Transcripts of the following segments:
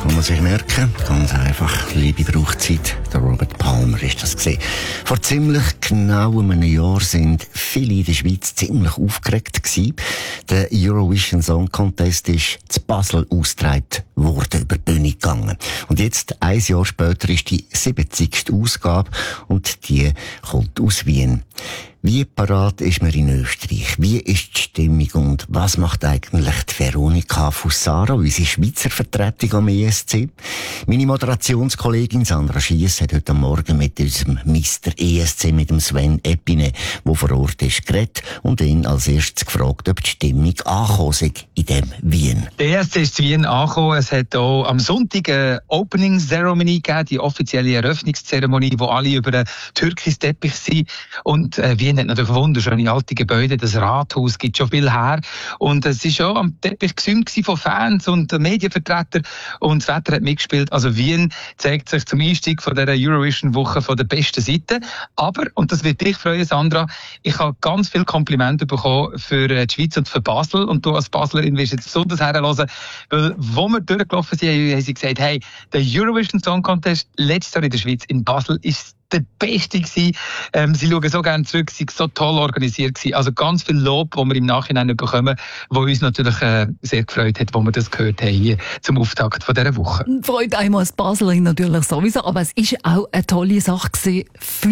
kann man sich merken. Ganz einfach. Liebe braucht Zeit. Der Robert Palmer ist das gesehen. Vor ziemlich genau einem Jahr sind viele in der Schweiz ziemlich aufgeregt gewesen. Der Eurovision Song Contest ist zu Basel ausgetragen worden, über die Bühne gegangen. Und jetzt, ein Jahr später, ist die 70. Ausgabe und die kommt aus Wien. Wie parat ist man in Österreich? Wie ist die Stimmung und was macht eigentlich die Veronika Fussaro, unsere Schweizer Vertretung am ESC? Meine Moderationskollegin Sandra Schiess hat heute Morgen mit unserem Mr. ESC, mit dem Sven Epine, der vor Ort ist, geredet und ihn als erstes gefragt, ob die Stimmung angekommen sei in dem Wien. Der ESC ist in Wien angekommen. Es hat auch am Sonntag eine Opening Ceremony gegeben, die offizielle Eröffnungszeremonie, wo alle über den türkischen Teppich sind. Und Wien hat natürlich wunderschöne alte Gebäude, das Rathaus gibt schon viel her. Und es war schon am Teppich gesümt von Fans und Medienvertretern. Und das Wetter hat mitgespielt. Also Wien zeigt sich zum Einstieg von dieser Eurovision-Woche von der besten Seite. Aber, und das wird dich freuen, Sandra, ich habe ganz viele Komplimente bekommen für die Schweiz und für Basel. Und du als Baslerin wirst jetzt besonders herhören, weil, wo wir durchgelaufen sind, haben sie gesagt, hey, der Eurovision Song Contest letztes Jahr in der Schweiz, in Basel, ist der Beste gewesen. Sie schauen so gerne zurück, sie sind so toll organisiert gewesen. Also ganz viel Lob, das wir im Nachhinein bekommen, wo uns natürlich sehr gefreut hat, wo wir das gehört haben hier zum Auftakt von dieser Woche. Freut einmal als Baslerin natürlich sowieso, aber es ist auch eine tolle Sache gewesen.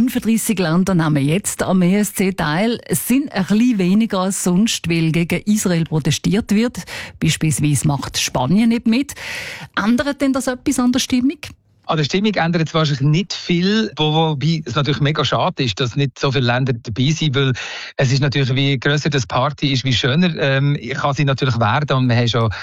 35 Länder nehmen jetzt am ESC teil. Es sind ein bisschen weniger als sonst, weil gegen Israel protestiert wird. Beispielsweise macht Spanien nicht mit. Ändert denn das etwas an der Stimmung? An der Stimmung ändert es wahrscheinlich nicht viel, wobei es natürlich mega schade ist, dass nicht so viele Länder dabei sind, weil es ist natürlich, wie grösser das Party ist, wie schöner kann sie natürlich werden. Und wir haben schon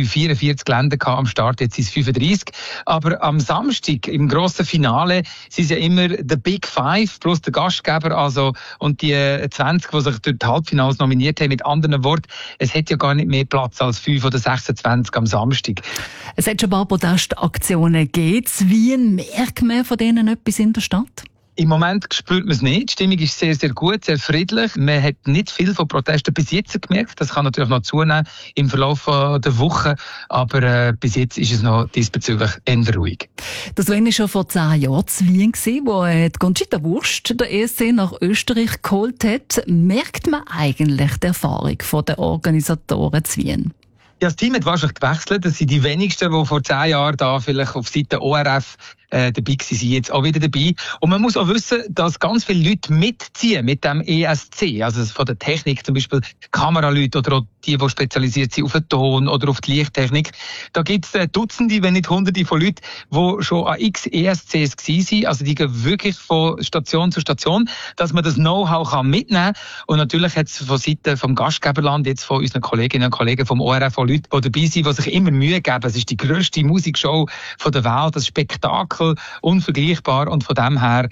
44 Länder gehabt am Start, jetzt sind es 35. Aber am Samstag, im grossen Finale, sind es ja immer the Big Five plus der Gastgeber, also, und die 20, die sich durch die Halbfinals nominiert haben. Mit anderen Worten, es hat ja gar nicht mehr Platz als 5 oder 26 am Samstag. Es hat schon ein paar Protestaktionen gegeben. Wien, merkt man von denen etwas in der Stadt? Im Moment spürt man es nicht. Die Stimmung ist sehr, sehr gut, sehr friedlich. Man hat nicht viel von Protesten bis jetzt gemerkt. Das kann natürlich noch zunehmen im Verlauf der Woche. Aber bis jetzt ist es noch diesbezüglich eher ruhig. Das war schon vor 10 Jahren zu Wien, wo die Conchita Wurst der ESC nach Österreich geholt hat. Merkt man eigentlich die Erfahrung der Organisatoren zu Wien? Ja, das Team hat wahrscheinlich gewechselt. Das sind die wenigsten, die vor 10 Jahren da vielleicht auf Seite ORF dabei waren, sind jetzt auch wieder dabei. Und man muss auch wissen, dass ganz viele Leute mitziehen mit dem ESC. Also von der Technik, zum Beispiel Kameraleute oder auch die spezialisiert sind auf den Ton oder auf die Lichttechnik. Da gibt es Dutzende, wenn nicht Hunderte von Leuten, die schon an x ESCs waren. Also die gehen wirklich von Station zu Station, dass man das Know-how mitnehmen kann. Und natürlich hat es von Seiten vom Gastgeberland, jetzt von unseren Kolleginnen und Kollegen vom ORF, von Leuten, die dabei sind, die sich immer Mühe geben. Es ist die grösste Musikshow von der Welt, das Spektakel, unvergleichbar. Und von dem her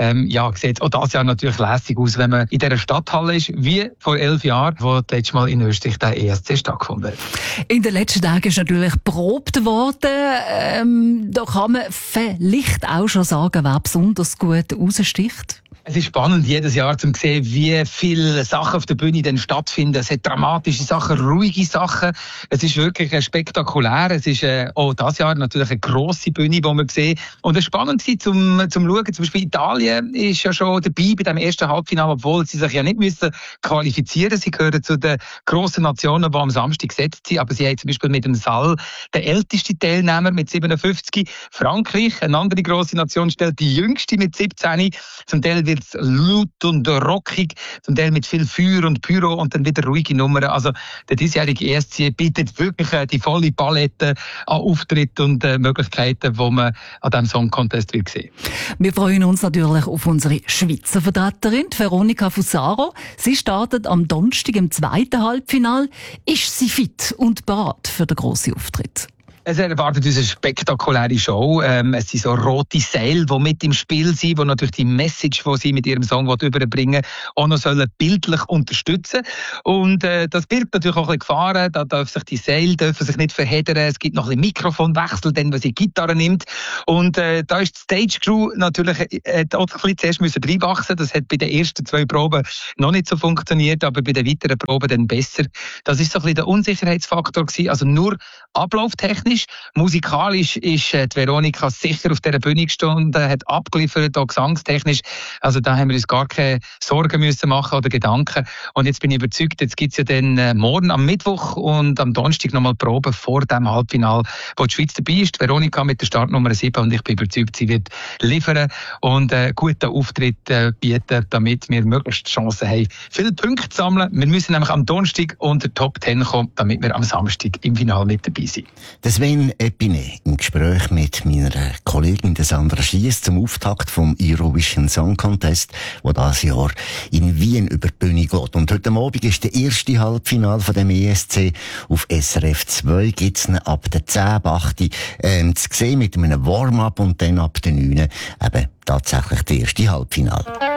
sieht auch das Jahr natürlich lässig aus, wenn man in dieser Stadthalle ist, wie vor 11 Jahren, wo das letzte Mal in Österreich der ESC stattgefunden hat. In den letzten Tagen ist natürlich geprobt worden. Da kann man vielleicht auch schon sagen, wer besonders gut raussticht. Es ist spannend, jedes Jahr zu sehen, wie viele Sachen auf der Bühne dann stattfinden. Es hat dramatische Sachen, ruhige Sachen. Es ist wirklich spektakulär. Es ist auch dieses Jahr natürlich eine grosse Bühne, die wir sehen. Und es war spannend zum Schauen. Zum Beispiel Italien ist ja schon dabei bei dem ersten Halbfinale, obwohl sie sich ja nicht müssen qualifizieren. Sie gehören zu den grossen Nationen, die am Samstag gesetzt sind. Aber sie haben zum Beispiel mit dem Saal den ältesten Teilnehmer mit 57. Frankreich, eine andere grosse Nation, stellt die jüngste mit 17. Zum Teil wird es laut und rockig, zum Teil mit viel Feuer und Pyro und dann wieder ruhige Nummern. Also der diesjährige ESC bietet wirklich die volle Palette an Auftritten und Möglichkeiten, die man an diesem Song Contest will sehen. Wir freuen uns natürlich auf unsere Schweizer Vertreterin, Veronika Fussaro. Sie startet am Donnerstag im 2. Halbfinale. Ist sie fit und bereit für den grossen Auftritt? Es erwartet uns eine spektakuläre Show. Es sind so rote Seile, die mit im Spiel sind, die natürlich die Message, die sie mit ihrem Song überbringen wollen, auch noch sollen bildlich unterstützen. Und das birgt natürlich auch ein bisschen Gefahren. Da dürfen sich die Seile sich nicht verheddern. Es gibt noch ein bisschen Mikrofonwechsel, wenn sie Gitarre nimmt. Und da ist die Stage Crew natürlich auch ein bisschen zuerst reinwachsen. Das hat bei den ersten 2 Proben noch nicht so funktioniert, aber bei den weiteren Proben dann besser. Das ist so ein bisschen der Unsicherheitsfaktor gewesen. Also nur ablauftechnisch. Musikalisch ist die Veronika sicher auf dieser Bühne gestanden, hat abgeliefert, auch gesangstechnisch. Also da haben wir uns gar keine Sorgen müssen machen oder Gedanken. Und jetzt bin ich überzeugt, jetzt gibt's ja dann morgen am Mittwoch und am Donnerstag nochmal Proben vor dem Halbfinale, wo die Schweiz dabei ist. Veronika mit der Startnummer 7 und ich bin überzeugt, sie wird liefern und einen guten Auftritt bieten, damit wir möglichst Chancen haben, viele Punkte zu sammeln. Wir müssen nämlich am Donnerstag unter Top 10 kommen, damit wir am Samstag im Finale mit dabei sind. Das Sven Epine im Gespräch mit meiner Kollegin Sandra Schiess zum Auftakt vom Eurovision Song Contest, wo dieses Jahr in Wien über die Bühne geht. Und heute Abend ist der erste Halbfinale von dem ESC. Auf SRF 2 gibt's ihn ab der 10:08 zu sehen mit einem Warm-up und dann ab der 9 eben tatsächlich der erste Halbfinale.